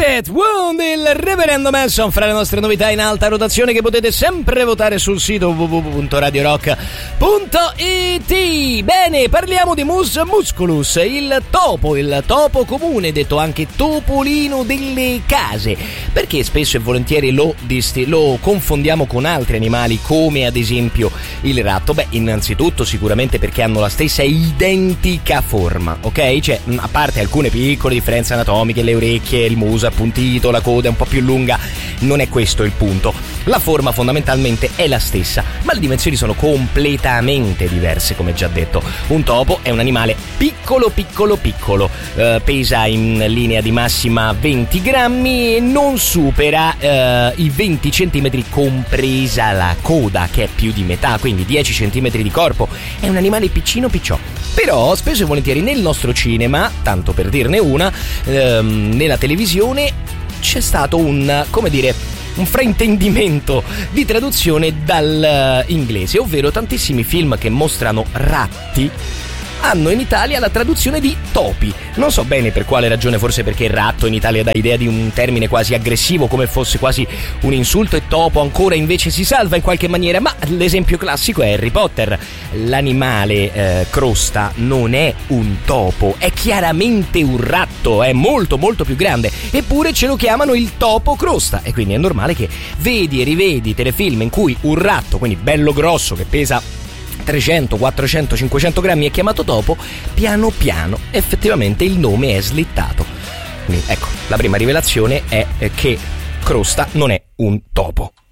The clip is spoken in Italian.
It, Wound, il Reverendo Manson, fra le nostre novità in alta rotazione che potete sempre votare sul sito www.radiorock.it. Bene, parliamo di Mus musculus, il topo comune, detto anche topolino delle case, perché spesso e volentieri lo confondiamo con altri animali come ad esempio il ratto. Beh, innanzitutto sicuramente perché hanno la stessa identica forma, ok? Cioè, a parte alcune piccole differenze anatomiche, le orecchie, il muso appuntito, la coda è un po' più lunga, non è questo il punto. La forma fondamentalmente è la stessa, ma le dimensioni sono completamente diverse, come già detto. Un topo è un animale piccolo, pesa in linea di massima 20 grammi e non supera i 20 centimetri compresa la coda, che è più di metà, quindi 10 centimetri di corpo. È un animale piccino picciò. Però spesso e volentieri nel nostro cinema, tanto per dirne una, nella televisione c'è stato un fraintendimento di traduzione dall'inglese, ovvero tantissimi film che mostrano ratti hanno in Italia la traduzione di topi. Non so bene per quale ragione, forse perché ratto in Italia dà idea di un termine quasi aggressivo, come fosse quasi un insulto, e topo ancora invece si salva in qualche maniera, ma l'esempio classico è Harry Potter. L'animale crosta non è un topo, è chiaramente un ratto, è molto più grande, eppure ce lo chiamano il topo crosta, e quindi è normale che vedi e rivedi telefilm in cui un ratto, quindi bello grosso, che pesa 300, 400, 500 grammi è chiamato topo, piano piano effettivamente il nome è slittato. Quindi ecco, la prima rivelazione è che crosta non è un topo.